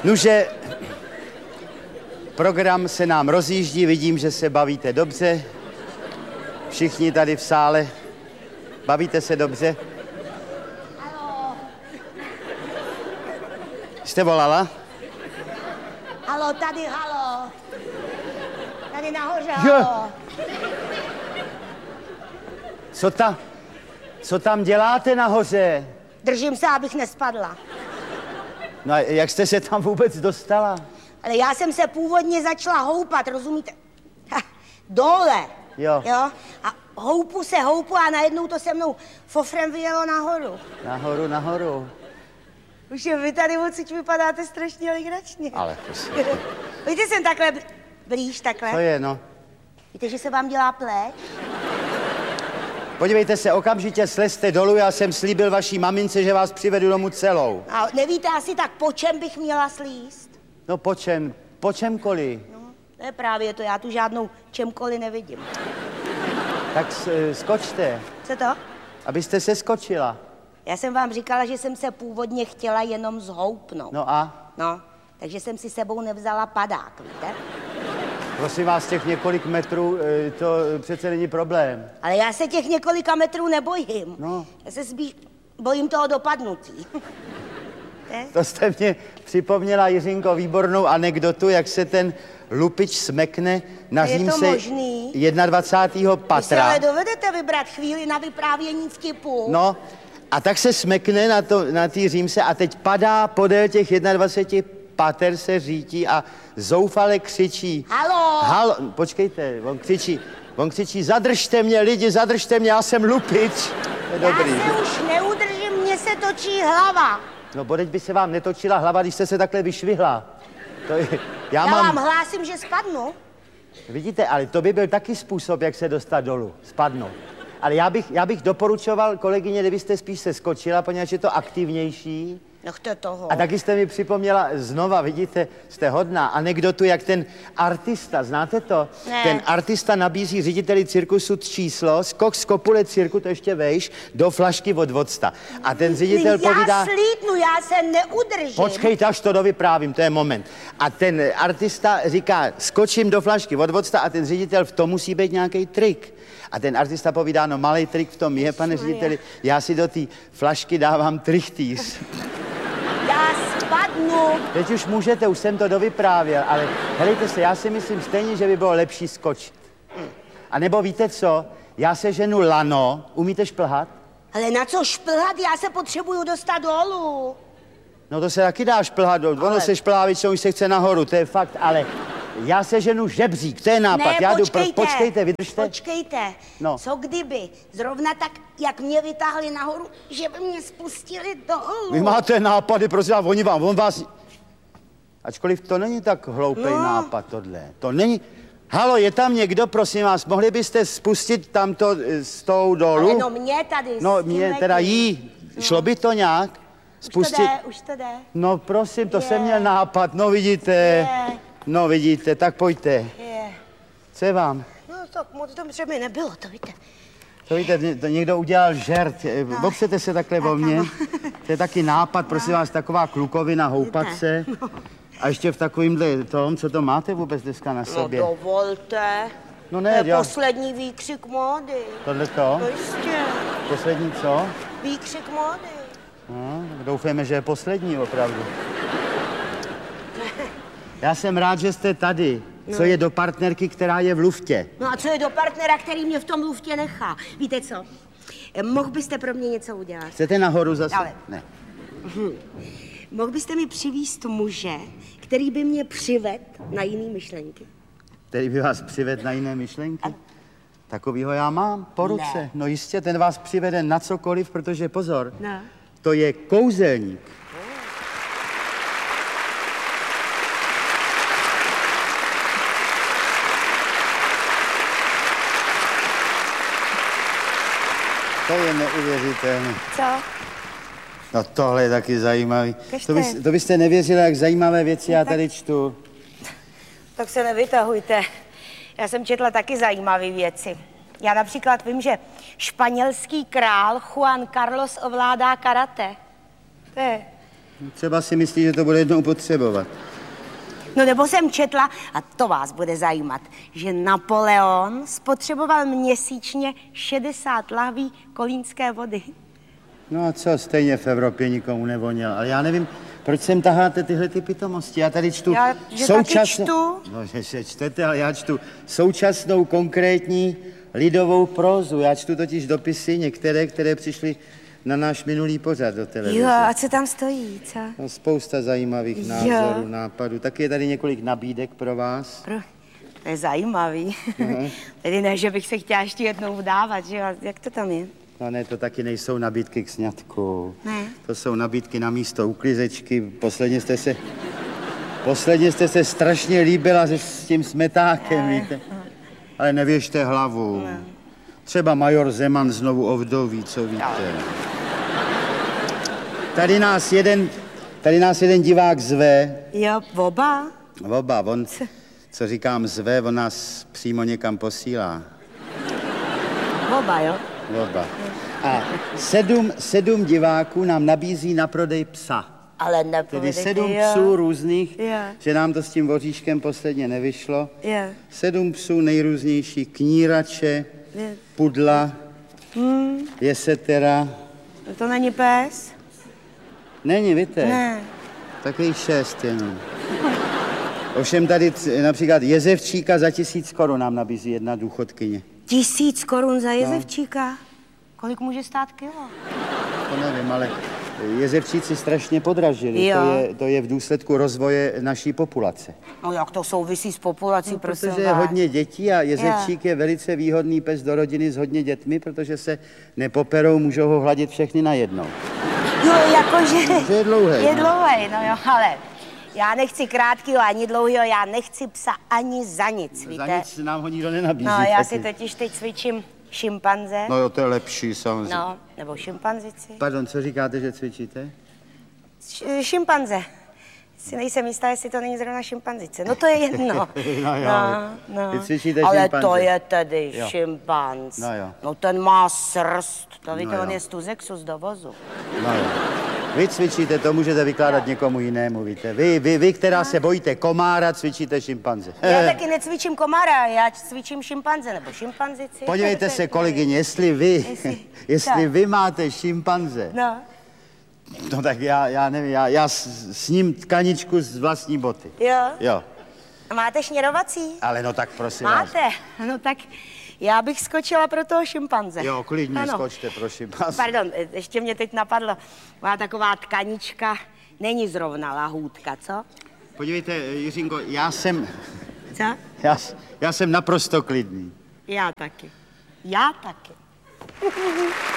Nuže, program se nám rozjíždí, vidím, že se bavíte dobře. Všichni tady v sále. Bavíte se dobře? Haló. Jste volala? Haló, tady, haló. Tady nahoře, haló. Co tam děláte nahoře? Držím se, abych nespadla. No a jak jste se tam vůbec dostala? Ale já jsem se původně začala houpat, rozumíte? Dole. Jo. A houpu a najednou to se mnou fofrem vyjelo nahoru. Nahoru. Už je, vy tady odsud vypadáte strašně legračně. Ale prostě. Víte, jsem takhle blíž, takhle. Co je, no? Víte, že se vám dělá pleť? Podívejte se, okamžitě slezte dolů, já jsem slíbil vaší mamince, že vás přivedu domů celou. A nevíte asi tak, po čem bych měla slízt? No po čem? Po čemkoliv. No, to je právě to, já tu žádnou čemkoliv nevidím. Tak skočte. Co to? Abyste se skočila. Já jsem vám říkala, že jsem se původně chtěla jenom zhoupnout. No a? No, takže jsem si sebou nevzala padák, víte? Prosím vás, těch několik metrů, to přece není problém. Ale já se těch několika metrů nebojím. No. Já se spíš bojím toho dopadnutí. To jste mě připomněla, Jiřinko, výbornou anekdotu, jak se ten lupič smekne na římse 21. patra. Vy si ale dovedete vybrat chvíli na vyprávění vtipu. No, a tak se smekne na té římse a teď padá podél těch 21 pater, se řítí a zoufale křičí. Haló! Počkejte, on křičí, zadržte mě, lidi, zadržte mě, já jsem lupič. Je dobrý. Já se už neudržím, mně se točí hlava. No, bodeď by se vám netočila hlava, když jste se takhle vyšvihla. Já vám hlásím, že spadnu. Vidíte, ale to by byl taky způsob, jak se dostat dolů, spadnout. Ale já bych doporučoval, kolegyně, kdybyste spíš se skočila, poněvadž je to aktivnější. Nechte toho. A taky jste mi připomněla znova, vidíte, jste hodná, anekdotu, jak ten artista, znáte to? Ne. Ten artista nabízí řediteli cirkusu číslo, skok z kopule cirku, to ještě vejš, do flašky od vodsta. A ten ředitel povídá... Já slítnu, já se neudržím. Počkejte, až to dovyprávím, to je moment. A ten artista říká, skočím do flašky od vodsta a ten ředitel, v tom musí být nějaký trik. A ten artista povídá, no malej trik v tom je, pane řediteli, já si do té flašky dávám trichtýř. Já spadnu. Teď už můžete, už jsem to dovyprávěl, ale helejte se, já si myslím stejně, že by bylo lepší skočit. A nebo víte co, já se ženu lano, umíte šplhat? Ale na co šplhat, já se potřebuju dostat dolů. No to se taky dá šplhat, ono se šplhá většinou, když se chce nahoru, to je fakt, ale já se ženu žebřík, to je nápad. Ne, já počkejte, vydržte. Počkejte, no. Co kdyby, zrovna tak, jak mě vytáhli nahoru, že by mě spustili dolů. Vy máte nápady, prosím vás, on vás... Ačkoliv to není tak hloupej nápad tohle, to není... Halo, je tam někdo, prosím vás, mohli byste spustit tamto s tou dolů? Ale no mě tady no mě teda jí, šlo by to nějak? Spustit... Už to jde. No prosím, to jsem měl nápad, no vidíte. No vidíte, tak pojďte. Co je vám? No tak moc dobře mi nebylo, to víte. To víte, to někdo udělal žert. Opřete se takhle o mě. To je taky nápad, prosím vás, taková klukovina, houpat se. A ještě v takovýmhle tom, co to máte vůbec dneska na sobě? No dovolte. No ne, to je poslední výkřik módy. Tohle to? To jistě. Poslední co? Výkřik módy. No, doufejme, že je poslední opravdu. Já jsem rád, že jste tady. No. Co je do partnerky, která je v luftě? No a co je do partnera, který mě v tom luftě nechá? Víte co? Mohl byste pro mě něco udělat? Chcete nahoru zase? Ale... Ne. Mohl byste mi přivízt muže, který by mě přivedl na jiný myšlenky? Který by vás přivedl na jiné myšlenky? Takovýho já mám po ruce. Ne. No jistě, ten vás přivede na cokoliv, protože pozor, to je kouzelník. To je neuvěřitelné. Co? No tohle je taky zajímavý. To byste nevěřila, jak zajímavé věci já tady čtu. Tak se nevytahujte. Já jsem četla taky zajímavé věci. Já například vím, že španělský král Juan Carlos ovládá karate. Třeba si myslí, že to bude jednou potřebovat. No nebo jsem četla, a to vás bude zajímat, že Napoleon spotřeboval měsíčně 60 lahví kolínské vody. No a co, stejně v Evropě nikomu nevoněl. Ale já nevím, proč sem taháte tyhle ty pitomosti. Já tady čtu taky čtu. No, že se čtete, ale já čtu současnou konkrétní lidovou prózu. Já čtu totiž dopisy některé, které přišly na náš minulý pořad do televize. Jo, a co tam stojí, co? No, spousta zajímavých názorů, nápadů. Taky je tady několik nabídek pro vás. To je zajímavý. Tedy ne, že bych se chtěla ještě jednou vdávat, že jo? Jak to tam je? No ne, to taky nejsou nabídky k sňatku. Ne. To jsou nabídky na místo uklizečky. Posledně jste se strašně líbila s tím smetákem, víte. Ale nevěžte hlavu. Ne. Třeba major Zeman znovu ovdoví, co víte. Tady nás jeden divák zve. Jo, oba? Oba, on, co říkám zve, on nás přímo někam posílá. Oba, jo? Oba. A sedm diváků nám nabízí na prodej psa. Ale nepovedete, tedy 7 psů různých, že nám to s tím voříškem posledně nevyšlo. 7 psů nejrůznější, knírače, pudla, jesetera. To není pes? Není, víte? Ne. Takových 6 jenom. Ovšem tady například jezevčíka za 1000 korun nám nabízí jedna důchodkyně. 1000 korun za jezevčíka? Kolik může stát kilo? To nevím, ale jezevčíci strašně podražili. To je v důsledku rozvoje naší populace. No jak to souvisí s populací, prosím vás? Protože je hodně dětí a jezevčík je velice výhodný pes do rodiny s hodně dětmi, protože se nepoperou, můžou ho hladit všechny najednou. Jo, jakože... Že je dlouhej. Je dlouhej, no jo, ale já nechci krátkýho ani dlouhýho, já nechci psa ani za nic, víte? Za nic nám ho nikdo nenabízí. No, já si totiž teď cvičím šimpanze. No jo, to je lepší, samozřejmě. No, nebo šimpanzici. Pardon, co říkáte, že cvičíte? Šimpanze. Si nejsem jistá, jestli to není zrovna šimpanzice. No to je jedno. Vy cvičíte ale šimpanze. to je tedy šimpanz. No jo. No ten má srst. To víte, on je z Tuzexu z dovozu. No jo. Vy cvičíte, to můžete vykládat někomu jinému, víte. Vy, která se bojíte komára, cvičíte šimpanze. Já taky necvičím komára, já cvičím šimpanze, nebo šimpanzici. Podívejte se, kolegyně, jestli vy máte šimpanze, no tak já nevím, já s ním tkaničku z vlastní boty. Jo. A máte šněrovací? Ale no tak prosím vás. Máte? No tak já bych skočila pro toho šimpanze. Jo, klidně skočte pro šimpanze. Pardon, ještě mě teď napadlo. Má taková tkanička, není zrovna lahůdka, co? Podívejte, Jiřinko, já jsem... Co? Já jsem naprosto klidný. Já taky.